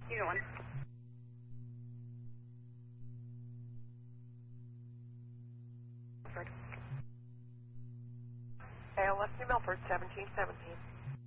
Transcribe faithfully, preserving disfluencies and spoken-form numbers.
You doing? A L S New Milford, seventeen seventeen.